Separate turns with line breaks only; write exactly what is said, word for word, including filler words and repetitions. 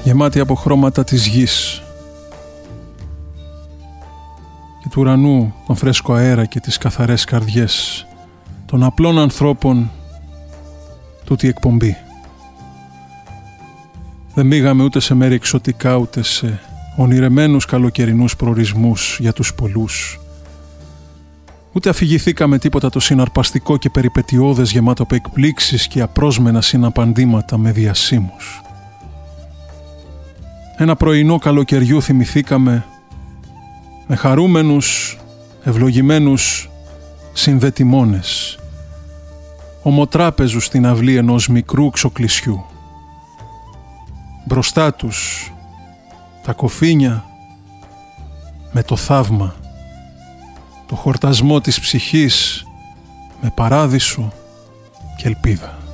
γεμάτη από χρώματα της γης και του ουρανού, τον φρέσκο αέρα και τις καθαρές καρδιές των απλών ανθρώπων τούτη εκπομπή. Δεν πήγαμε ούτε σε μέρη εξωτικά ούτε σε ονειρεμένους καλοκαιρινούς προορισμούς για τους πολλούς. Ούτε αφηγηθήκαμε τίποτα το συναρπαστικό και περιπετειώδες γεμάτο από εκπλήξεις και απρόσμενα συναπαντήματα με διασύμους. Ένα πρωινό καλοκαιριού θυμηθήκαμε με χαρούμενους, ευλογημένους συνδετημόνες, ομοτράπεζους στην αυλή ενός μικρού ξοκλισιού. Μπροστά τους τα κοφίνια με το θαύμα, το χορτασμό της ψυχής με παράδεισο και ελπίδα.